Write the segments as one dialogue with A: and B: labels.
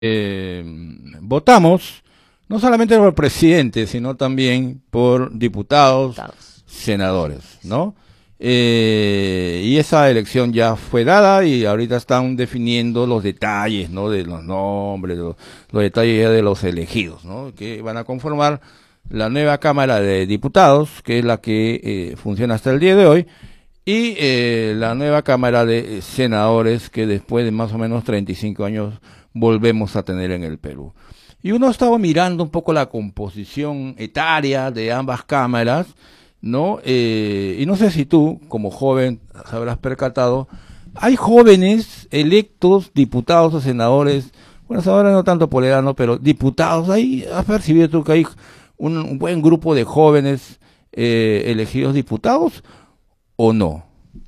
A: eh, votamos no solamente por presidente, sino también por diputados,
B: Diputados.
A: senadores, ¿no? Y esa elección ya fue dada y ahorita están definiendo los detalles, ¿no? De los nombres, los detalles ya de los elegidos, ¿no? Que van a conformar la nueva Cámara de Diputados, que es la que funciona hasta el día de hoy, y la nueva Cámara de Senadores, que después de más o menos 35 años volvemos a tener en el Perú. Y uno estaba mirando un poco la composición etaria de ambas cámaras, ¿no? Y no sé si tú, como joven, habrás percatado, hay jóvenes electos, diputados o senadores, bueno, ahora no tanto Polerano, pero diputados, ahí has percibido tú que hay un buen grupo de jóvenes elegidos diputados o no.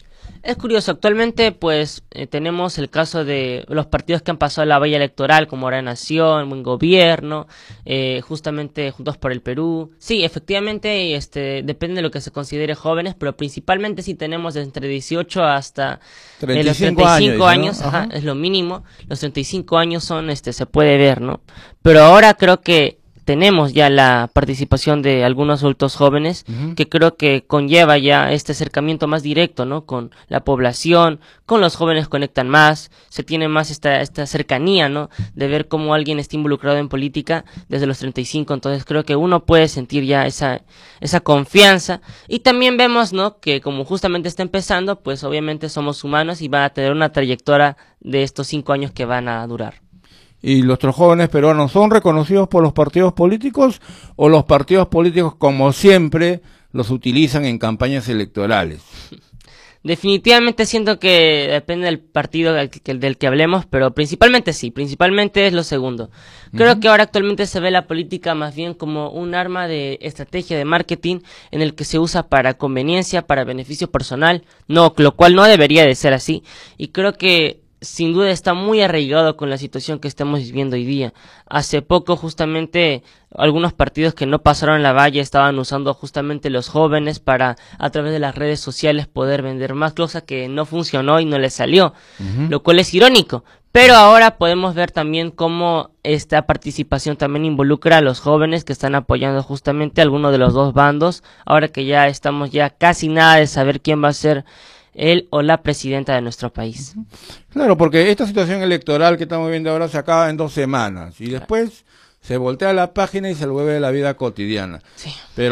B: Es curioso, actualmente pues tenemos el caso de los partidos que han pasado la valla electoral, como Ahora Nación, Buen Gobierno, justamente Juntos por el Perú. Sí, efectivamente, depende de lo que se considere jóvenes, pero principalmente sí tenemos entre 18 hasta los
A: 35
B: 35
A: años,
B: años,
A: ¿no?
B: ajá,
A: Ajá.
B: es lo mínimo. Los 35 años son, se puede ver, ¿no? Pero ahora creo que tenemos ya la participación de algunos adultos jóvenes
A: Ujú.
B: que creo que conlleva ya este acercamiento más directo, ¿no? Con la población, con los jóvenes conectan más, se tiene más esta cercanía, ¿no? De ver cómo alguien está involucrado en política desde los 35, entonces creo que uno puede sentir ya esa confianza y también vemos, ¿no? Que como justamente está empezando, pues obviamente somos humanos y va a tener una trayectoria de estos 5 años que van a durar.
A: ¿Y nuestros jóvenes peruanos son reconocidos por los partidos políticos o los partidos políticos, como siempre, los utilizan en campañas electorales?
B: Definitivamente siento que depende del partido del que hablemos, pero principalmente sí, principalmente es lo segundo. Creo
A: Ujú.
B: que ahora actualmente se ve la política más bien como un arma de estrategia de marketing en el que se usa para conveniencia, para beneficio personal, no, lo cual no debería de ser así. Y creo que sin duda está muy arraigado con la situación que estamos viviendo hoy día. Hace poco justamente algunos partidos que no pasaron la valla estaban usando justamente los jóvenes para a través de las redes sociales poder vender más, cosa que no funcionó y no les salió,
A: Ujú.
B: lo cual es irónico. Pero ahora podemos ver también cómo esta participación también involucra a los jóvenes que están apoyando justamente a alguno de los dos bandos, ahora que ya estamos ya casi nada de saber quién va a ser él o la presidenta de nuestro país.
A: Claro, porque esta situación electoral que estamos viendo ahora se acaba en 2 semanas y
B: Claro.
A: después se voltea la página y se vuelve la vida cotidiana.
B: Sí.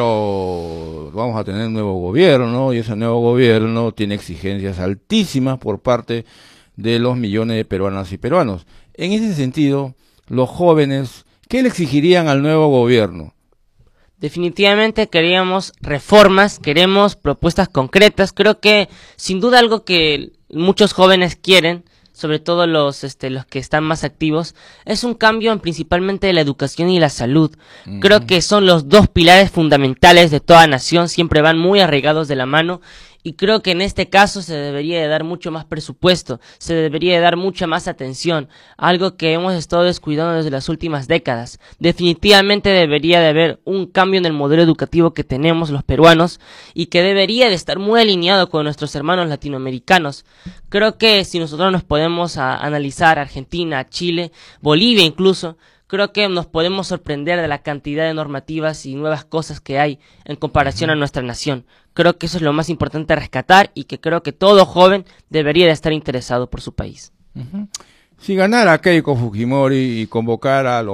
A: Pero vamos a tener un nuevo gobierno, ¿no? Y ese nuevo gobierno tiene exigencias altísimas por parte de los millones de peruanas y peruanos. En ese sentido, los jóvenes, ¿qué le exigirían al nuevo gobierno?
B: Definitivamente queríamos reformas, queremos propuestas concretas. Creo que sin duda algo que muchos jóvenes quieren, sobre todo los que están más activos, es un cambio en principalmente de la educación y la salud. Creo
A: Ujú.
B: que son los dos pilares fundamentales de toda nación, siempre van muy arraigados de la mano. Y creo que en este caso se debería de dar mucho más presupuesto, se debería de dar mucha más atención, algo que hemos estado descuidando desde las últimas décadas. Definitivamente debería de haber un cambio en el modelo educativo que tenemos los peruanos y que debería de estar muy alineado con nuestros hermanos latinoamericanos. Creo que si nosotros nos podemos analizar Argentina, Chile, Bolivia incluso, creo que nos podemos sorprender de la cantidad de normativas y nuevas cosas que hay en comparación a nuestra nación. Creo que eso es lo más importante a rescatar y que creo que todo joven debería de estar interesado por su país.
A: Ujú. Si ganara Keiko Fujimori y convocara a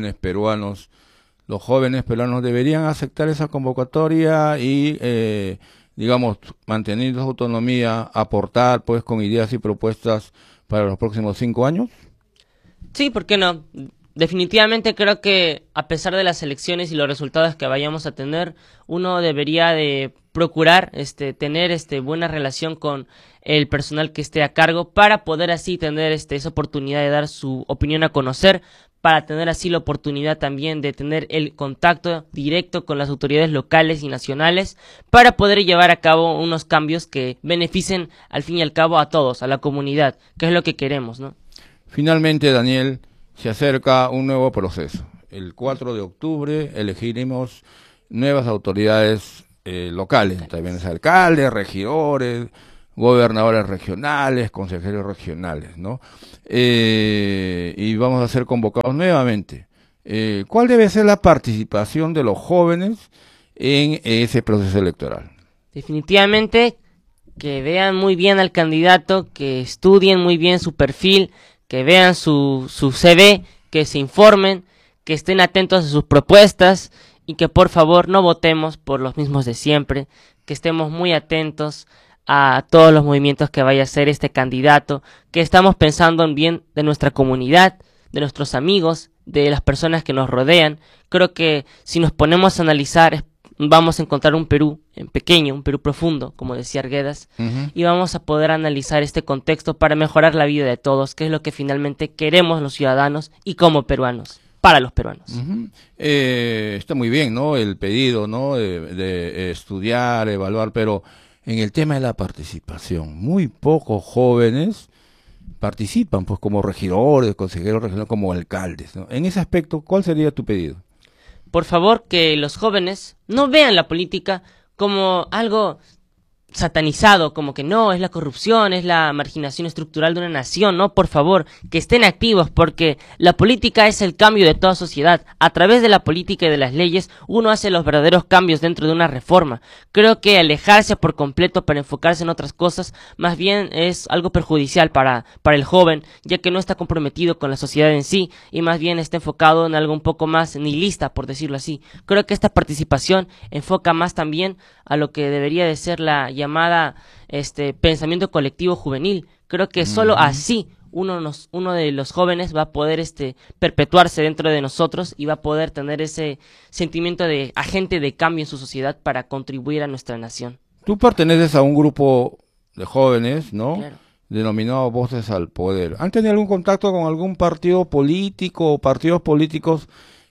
A: los jóvenes peruanos deberían aceptar esa convocatoria y, digamos, manteniendo su autonomía, aportar pues con ideas y propuestas para los próximos 5 años.
B: Sí, ¿por qué no? Definitivamente creo que a pesar de las elecciones y los resultados que vayamos a tener, uno debería de procurar tener buena relación con el personal que esté a cargo para poder así tener esa oportunidad de dar su opinión a conocer, para tener así la oportunidad también de tener el contacto directo con las autoridades locales y nacionales para poder llevar a cabo unos cambios que beneficien al fin y al cabo a todos, a la comunidad, que es lo que queremos, ¿no?
A: Finalmente, Daniel, se acerca un nuevo proceso. El 4 de octubre elegiremos nuevas autoridades locales, también alcaldes, regidores, gobernadores regionales, consejeros regionales, ¿no? Y vamos a ser convocados nuevamente. ¿Cuál debe ser la participación de los jóvenes en ese proceso electoral?
B: Definitivamente que vean muy bien al candidato, que estudien muy bien su perfil, que vean su CV, que se informen, que estén atentos a sus propuestas y que por favor no votemos por los mismos de siempre, que estemos muy atentos a todos los movimientos que vaya a hacer este candidato, que estamos pensando en bien de nuestra comunidad, de nuestros amigos, de las personas que nos rodean. Creo que si nos ponemos a analizar vamos a encontrar un Perú en pequeño, un Perú profundo, como decía Arguedas, y vamos a poder analizar este contexto para mejorar la vida de todos, que es lo que finalmente queremos los ciudadanos y como peruanos, para los peruanos.
A: Está muy bien, ¿no? El pedido, ¿no? De estudiar, evaluar, pero en el tema de la participación, muy pocos jóvenes participan, pues como regidores, consejeros regionales, como alcaldes, ¿no? En ese aspecto, ¿cuál sería tu pedido?
B: Por favor, que los jóvenes no vean la política como algo satanizado, como que no, es la corrupción, es la marginación estructural de una nación. No, por favor, que estén activos, porque la política es el cambio de toda sociedad. A través de la política y de las leyes, uno hace los verdaderos cambios dentro de una reforma. Creo que alejarse por completo para enfocarse en otras cosas, más bien es algo perjudicial para el joven, ya que no está comprometido con la sociedad en sí, y más bien está enfocado en algo un poco más nihilista, por decirlo así. Creo que esta participación enfoca más también a lo que debería de ser la llamada pensamiento colectivo juvenil. Creo que solo así uno de los jóvenes va a poder perpetuarse dentro de nosotros y va a poder tener ese sentimiento de agente de cambio en su sociedad para contribuir a nuestra nación.
A: Tú perteneces a un grupo de jóvenes, ¿no?
B: Claro.
A: Denominado Voces al Poder. ¿Han tenido algún contacto con algún partido político o partidos políticos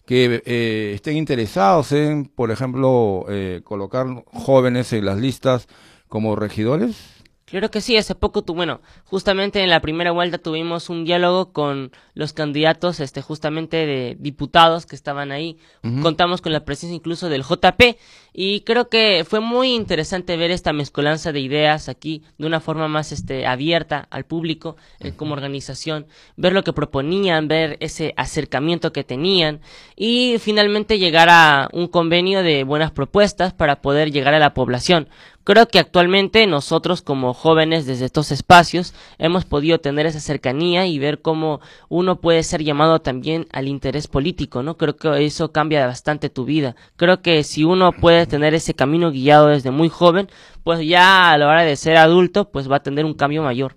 A: que estén interesados en, por ejemplo, colocar jóvenes en las listas como regidores?
B: Claro que sí, hace poco justamente en la primera vuelta tuvimos un diálogo con los candidatos, justamente de diputados que estaban ahí. Contamos con la presencia incluso del JP y creo que fue muy interesante ver esta mezcolanza de ideas aquí de una forma más abierta al público, como organización, ver lo que proponían, ver ese acercamiento que tenían y finalmente llegar a un convenio de buenas propuestas para poder llegar a la población. Creo que actualmente nosotros como jóvenes desde estos espacios hemos podido tener esa cercanía y ver cómo uno puede ser llamado también al interés político, ¿no? Creo que eso cambia bastante tu vida. Creo que si uno puede tener ese camino guiado desde muy joven, pues ya a la hora de ser adulto, pues va a tener un cambio mayor.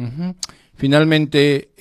A: Finalmente,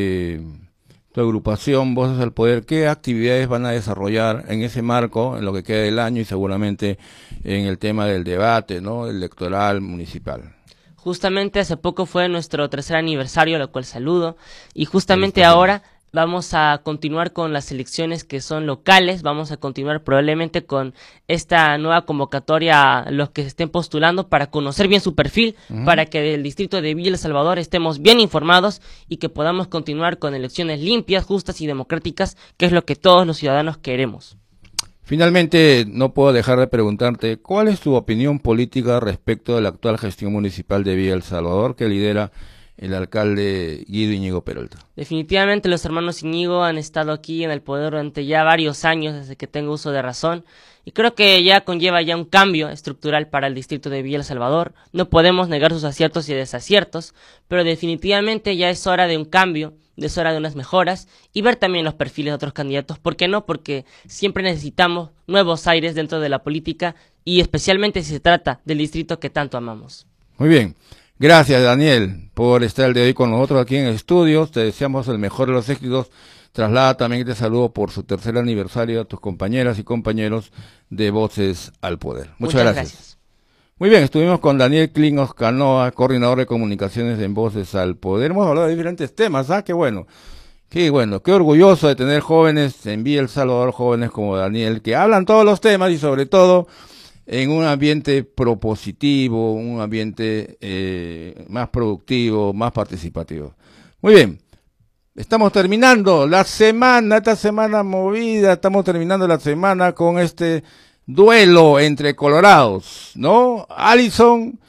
A: tu agrupación Voces al Poder, ¿qué actividades van a desarrollar en ese marco, en lo que queda del año y seguramente en el tema del debate, ¿no? Electoral municipal?
B: Justamente hace poco fue nuestro 3er aniversario, lo cual saludo, y justamente ahora vamos a continuar con las elecciones que son locales, vamos a continuar probablemente con esta nueva convocatoria a los que se estén postulando para conocer bien su perfil, para que del distrito de Villa El Salvador estemos bien informados y que podamos continuar con elecciones limpias, justas y democráticas, que es lo que todos los ciudadanos queremos.
A: Finalmente, no puedo dejar de preguntarte, ¿cuál es tu opinión política respecto de la actual gestión municipal de Villa El Salvador que lidera el alcalde Guido Íñigo Peralta?
B: Definitivamente los hermanos Íñigo han estado aquí en el poder durante ya varios años, desde que tengo uso de razón, y creo que ya conlleva ya un cambio estructural para el distrito de Villa El Salvador. No podemos negar sus aciertos y desaciertos, pero definitivamente ya es hora de un cambio, es hora de unas mejoras, y ver también los perfiles de otros candidatos. ¿Por qué no? Porque siempre necesitamos nuevos aires dentro de la política, y especialmente si se trata del distrito que tanto amamos.
A: Muy bien. Gracias, Daniel, por estar el día de hoy con nosotros aquí en estudios. Te deseamos el mejor de los éxitos. Traslada también este saludo por su 3er aniversario a tus compañeras y compañeros de Voces al Poder. Muchas gracias. Muy bien, estuvimos con Daniel Clingos Canoa, coordinador de comunicaciones en Voces al Poder. Hemos hablado de diferentes temas, qué bueno, qué orgulloso de tener jóvenes en Villa El Salvador, jóvenes como Daniel, que hablan todos los temas y sobre todo en un ambiente propositivo, un ambiente más productivo, más participativo. Muy bien, estamos terminando la semana, esta semana movida, estamos terminando la semana con este duelo entre colorados, ¿no? Allison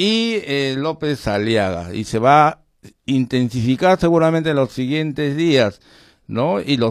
A: y López Aliaga, y se va a intensificar seguramente en los siguientes días, ¿no? Y los